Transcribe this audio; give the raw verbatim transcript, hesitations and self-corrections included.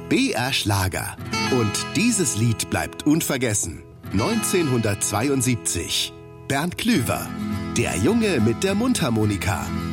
B R Schlager. Und dieses Lied bleibt unvergessen. neunzehnhundertzweiundsiebzig. Bernd Klüver. Der Junge mit der Mundharmonika.